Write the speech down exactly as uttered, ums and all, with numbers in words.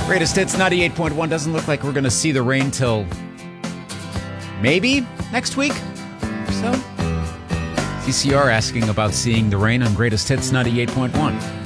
Greatest Hits ninety-eight point one. Doesn't look like we're going to see the rain till maybe next week or so. C C R asking about seeing the rain on Greatest Hits ninety-eight point one.